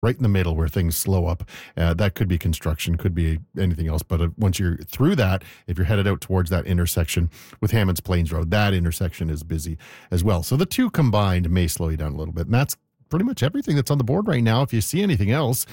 right in the middle where things slow up. That could be construction, could be anything else. But once you're through that, if you're headed out towards that intersection with Hammonds Plains Road, that intersection is busy as well. So the two combined may slow you down a little bit. And that's pretty much everything that's on the board right now. If you see anything else,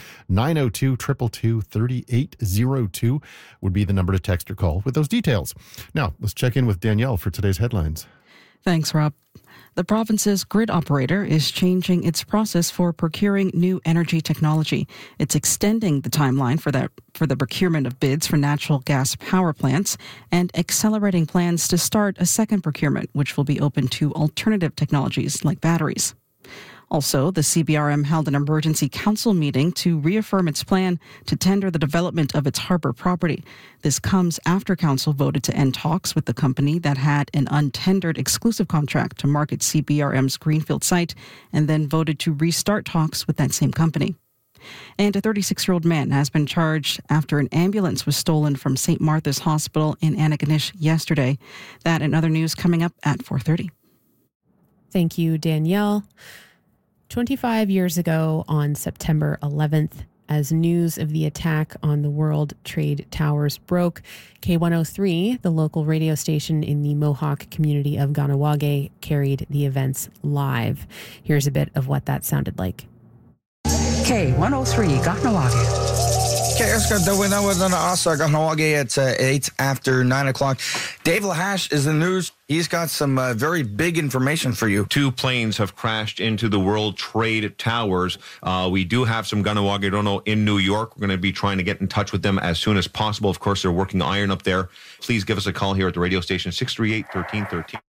902-222-3802 would be the number to text or call with those details. Now, let's check in with Danielle for today's headlines. Thanks, Rob. The province's grid operator is changing its process for procuring new energy technology. It's extending the timeline for the procurement of bids for natural gas power plants and accelerating plans to start a second procurement, which will be open to alternative technologies like batteries. Also, the CBRM held an emergency council meeting to reaffirm its plan to tender the development of its harbour property. This comes after council voted to end talks with the company that had an untendered exclusive contract to market CBRM's Greenfield site and then voted to restart talks with that same company. And a 36-year-old man has been charged after an ambulance was stolen from St. Martha's Hospital in Antigonish yesterday. That and other news coming up at 4:30. Thank you, Danielle. 25 years ago on September 11th, as news of the attack on the World Trade Towers broke, K103, the local radio station in the Mohawk community of Kahnawake, carried the events live. Here's a bit of what that sounded like. K103, Kahnawake. Kaskad Dawina Asa Kahnawake at 8 after 9 o'clock. Dave Lahash is the news. He's got some very big information for you. 2 planes have crashed into the World Trade Towers. We do have some Kahnawake in New York. We're going to be trying to get in touch with them as soon as possible. Of course, they're working iron up there. Please give us a call here at the radio station, 638-1313.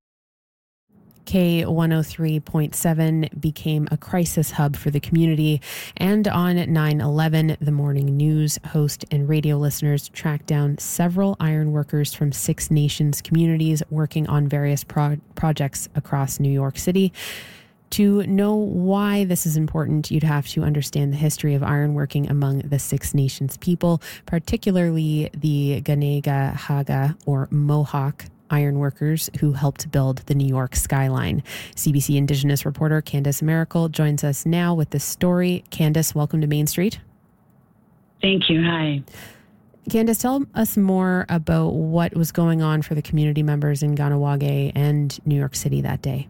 K103.7 became a crisis hub for the community. And on 9/11, the morning news host and radio listeners tracked down several iron workers from Six Nations communities working on various projects across New York City. To know why this is important, you'd have to understand the history of ironworking among the Six Nations people, particularly the Kanien'kehá:ka or Mohawk ironworkers who helped build the New York skyline. CBC Indigenous reporter Candace Miracle joins us now with this story. Candace, welcome to Main Street. Thank you. Hi. Candace, tell us more about what was going on for the community members in Kahnawake and New York City that day.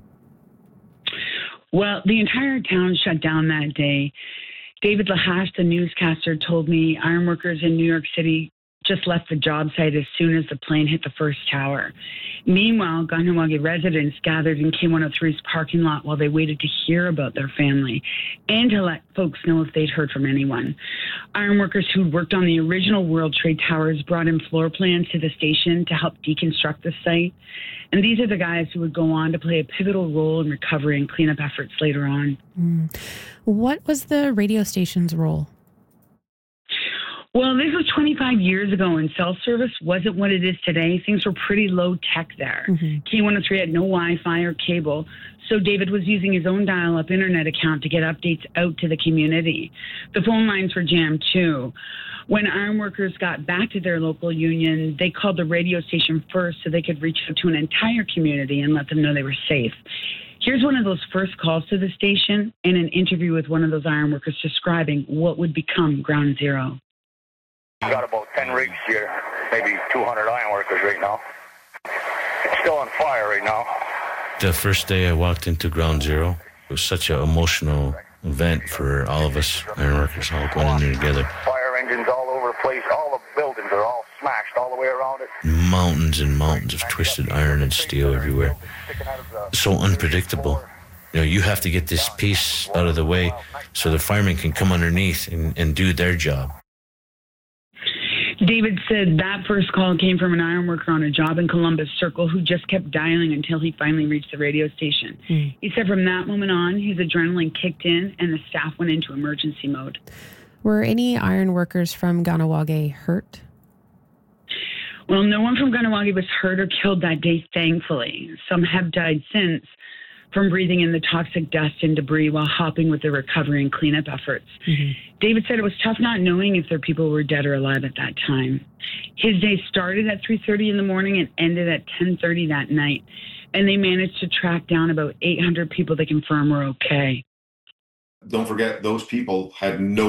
Well, the entire town shut down that day. David Lahash, the newscaster, told me ironworkers in New York City just left the job site as soon as the plane hit the first tower. Meanwhile, Kahnawake residents gathered in K103's parking lot while they waited to hear about their family and to let folks know if they'd heard from anyone. Ironworkers who'd worked on the original World Trade Towers brought in floor plans to the station to help deconstruct the site. And these are the guys who would go on to play a pivotal role in recovery and cleanup efforts later on. What was the radio station's role? Well, this was 25 years ago, and cell service wasn't what it is today. Things were pretty low tech there. K103 had no Wi-Fi or cable, so David was using his own dial-up internet account to get updates out to the community. The phone lines were jammed, too. When ironworkers got back to their local union, they called the radio station first so they could reach out to an entire community and let them know they were safe. Here's one of those first calls to the station and an interview with one of those ironworkers describing what would become Ground Zero. We've got about 10 rigs here, maybe 200 iron workers right now. It's still on fire right now. The first day I walked into Ground Zero, it was such an emotional event for all of us iron workers all going in there together. Fire engines all over the place. All the buildings are all smashed all the way around it. Mountains and mountains of twisted iron and steel everywhere. So unpredictable. You know, you have to get this piece out of the way so the firemen can come underneath and do their job. David said that first call came from an ironworker on a job in Columbus Circle who just kept dialing until he finally reached the radio station. He said from that moment on, his adrenaline kicked in and the staff went into emergency mode. Were any ironworkers from Kahnawake hurt? Well, no one from Kahnawake was hurt or killed that day, thankfully. Some have died since from breathing in the toxic dust and debris while helping with the recovery and cleanup efforts. David said it was tough not knowing if their people were dead or alive at that time. His day started at 3:30 in the morning and ended at 10:30 that night, and they managed to track down about 800 people they confirm were okay. Don't forget, those people had no